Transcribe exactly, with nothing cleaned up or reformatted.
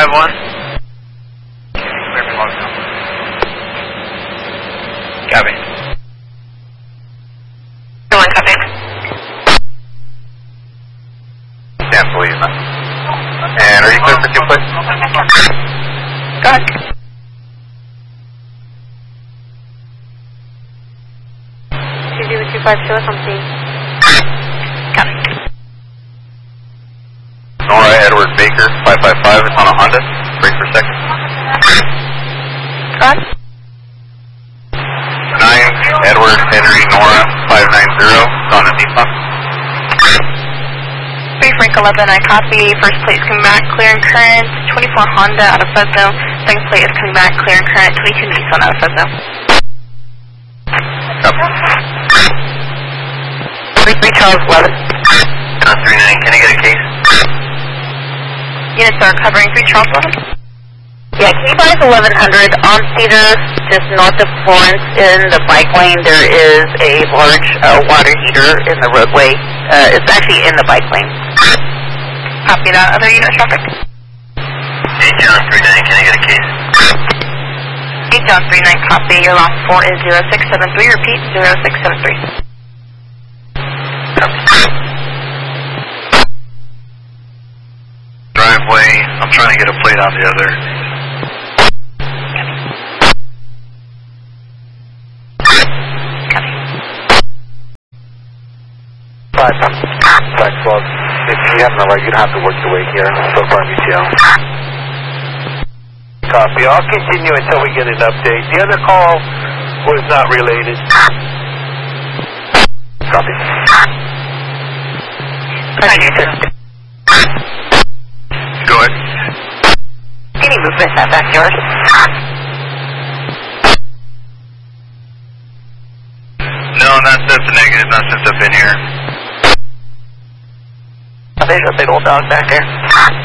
five one. Copy. One copy. Cancel, Lisa. And are you clear for two, please? Go ahead. two zero two five, show us on scene. Copy. Nora Edward Baker, five five five, it's on a Honda. Break for a second. Go ahead. nine Edward Henry Nora, five nine zero, it's on a Nissan. three Frank eleven, I copy. First plate is coming back, clear and current. twenty-four Honda out of Fresno. Second plate is coming back, clear and current. twenty-two Nissan out of Fresno. Copy. three Charles eleven. Uh, three nine, can I get a case? Units are covering three Charles eleven. Yeah, can you advise eleven hundred on Cedar, just north of Florence in the bike lane, there is a large uh, water heater in the roadway. Uh, it's actually in the bike lane. Copy that. Other unit traffic? Hey John, three nine, can I get a case? eight John three nine, copy. Your last four is zero six seven three. Repeat, zero six seven three. Driveway, I'm trying to get a plate on the other. Five, five, twelve. If you have no right, you'd have to work your way here. So far, M T L. Copy. I'll continue until we get an update. The other call was not related. Copy. Go ahead. Any movement that back yours? No, not that's a negative. Not since I've been here. There's a big old dog back there.